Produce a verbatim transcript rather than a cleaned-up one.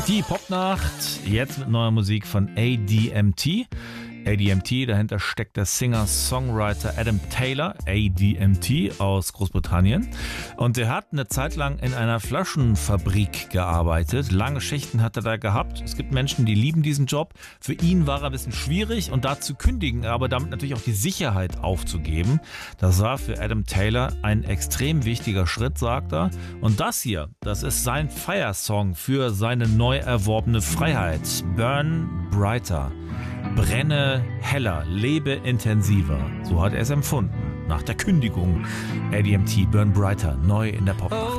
Die Popnacht, jetzt mit neuer Musik von A D M T. A D M T, dahinter steckt der Singer-Songwriter Adam Taylor, A D M T aus Großbritannien. Und der hat eine Zeit lang in einer Flaschenfabrik gearbeitet. Lange Schichten hat er da gehabt. Es gibt Menschen, die lieben diesen Job. Für ihn war er ein bisschen schwierig und da zu kündigen, aber damit natürlich auch die Sicherheit aufzugeben. Das war für Adam Taylor ein extrem wichtiger Schritt, sagt er. Und das hier, das ist sein Feiersong für seine neu erworbene Freiheit. Burn Brighter. Brenne heller, lebe intensiver. So hat er es empfunden. Nach der Kündigung. A D M T, Burn Brighter, neu in der Popnacht.